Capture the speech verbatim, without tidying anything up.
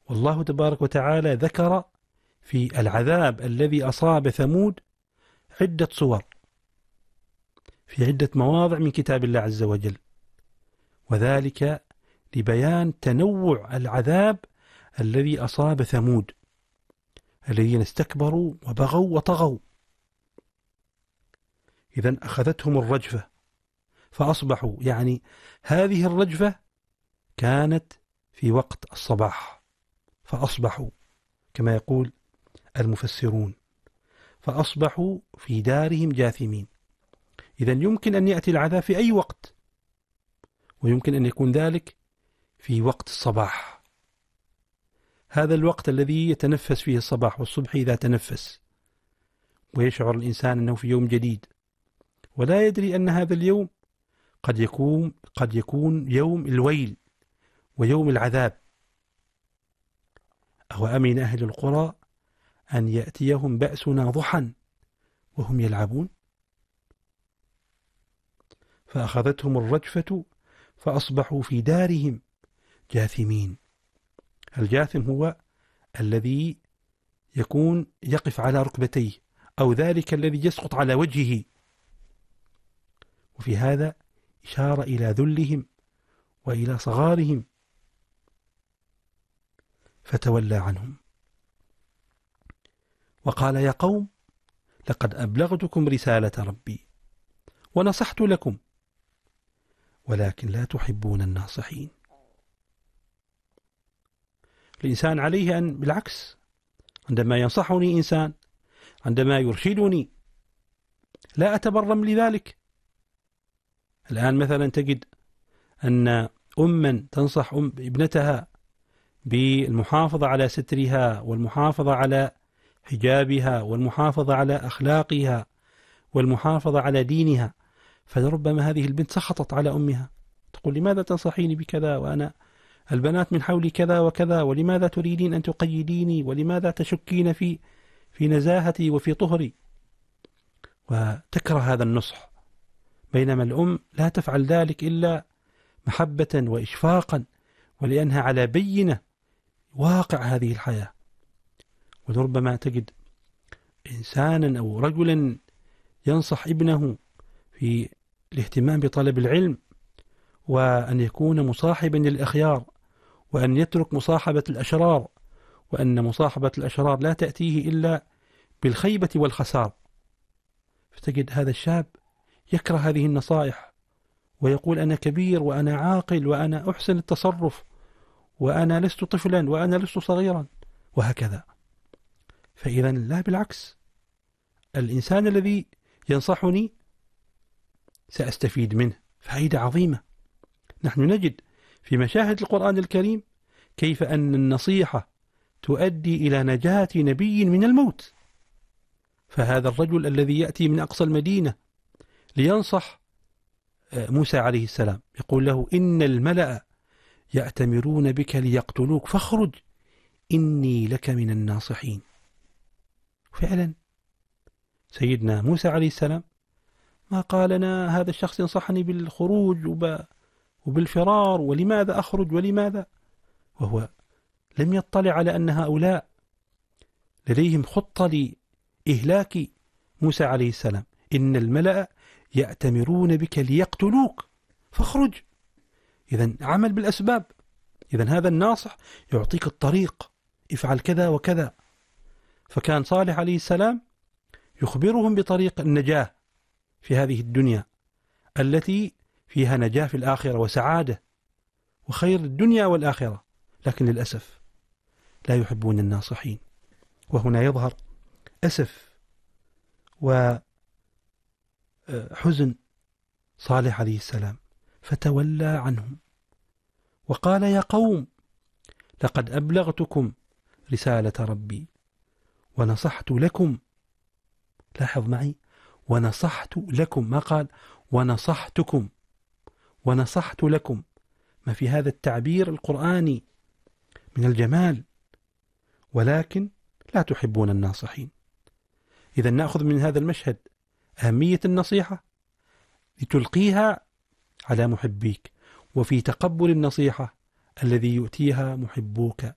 والله تبارك وتعالى ذكر في العذاب الذي أصاب ثمود عدة صور في عدة مواضع من كتاب الله عز وجل، وذلك لبيان تنوع العذاب الذي أصاب ثمود الذين استكبروا وبغوا وطغوا. إذن أخذتهم الرجفة فأصبحوا، يعني هذه الرجفة كانت في وقت الصباح، فأصبحوا كما يقول المفسرون فأصبحوا في دارهم جاثمين. إذن يمكن أن يأتي العذاب في أي وقت، ويمكن أن يكون ذلك في وقت الصباح، هذا الوقت الذي يتنفس فيه الصباح، والصبح إذا تنفس ويشعر الإنسان أنه في يوم جديد، ولا يدري أن هذا اليوم قد يكون قد يكون يوم الويل ويوم العذاب. أو أمن أهل القرى أن يأتيهم بأسنا ضحى وهم يلعبون، فأخذتهم الرجفة فأصبحوا في دارهم جاثمين. الجاثم هو الذي يكون يقف على ركبتيه، أو ذلك الذي يسقط على وجهه، وفي هذا إشارة إلى ذلهم وإلى صغارهم. فتولى عنهم وقال يا قوم لقد أبلغتكم رسالة ربي ونصحت لكم ولكن لا تحبون الناصحين. الإنسان عليه أن بالعكس، عندما ينصحني إنسان، عندما يرشدني، لا أتبرم لذلك. الآن مثلا تجد أن أما تنصح أم ابنتها بالمحافظة على سترها والمحافظة على حجابها والمحافظة على أخلاقها والمحافظة على دينها، فلربما هذه البنت سخطت على أمها، تقول لماذا تنصحيني بكذا وأنا البنات من حولي كذا وكذا، ولماذا تريدين أن تقيديني، ولماذا تشكين في في نزاهتي وفي طهري، وتكره هذا النصح. بينما الأم لا تفعل ذلك إلا محبة وإشفاقا، ولأنها على بينة واقع هذه الحياة. ولربما تجد إنسانا أو رجلا ينصح ابنه في الاهتمام بطلب العلم، وأن يكون مصاحبا للأخيار، وأن يترك مصاحبة الأشرار، وأن مصاحبة الأشرار لا تأتيه إلا بالخيبة والخسار. فتجد هذا الشاب يكره هذه النصائح ويقول أنا كبير وأنا عاقل وأنا أحسن التصرف وأنا لست طفلا وأنا لست صغيرا وهكذا. فإذا لا، بالعكس، الإنسان الذي ينصحني سأستفيد منه فائدة عظيمة. نحن نجد في مشاهد القرآن الكريم كيف أن النصيحة تؤدي إلى نجاة نبي من الموت. فهذا الرجل الذي يأتي من أقصى المدينة لينصح موسى عليه السلام يقول له إن الملأ يأتمرون بك ليقتلوك فاخرج إني لك من الناصحين. فعلا سيدنا موسى عليه السلام ما قال لنا هذا الشخص ينصحني بالخروج وبالفرار، ولماذا أخرج ولماذا، وهو لم يطلع على أن هؤلاء لديهم خطة لإهلاك موسى عليه السلام. إن الملأ يأتمرون بك ليقتلوك فاخرج. إذن عمل بالأسباب. إذن هذا الناصح يعطيك الطريق، افعل كذا وكذا. فكان صالح عليه السلام يخبرهم بطريق النجاة في هذه الدنيا التي فيها نجاة في الآخرة وسعادة وخير الدنيا والآخرة، لكن للأسف لا يحبون الناصحين. وهنا يظهر أسف وحزن صالح عليه السلام، فتولى عنهم وقال يا قوم لقد أبلغتكم رسالة ربي ونصحت لكم. لاحظ معي، ونصحت لكم، ما قال ونصحتكم، ونصحت لكم. ما في هذا التعبير القرآني من الجمال، ولكن لا تحبون الناصحين. إذا نأخذ من هذا المشهد أهمية النصيحة لتلقيها على محبيك، وفي تقبل النصيحة الذي يؤتيها محبوك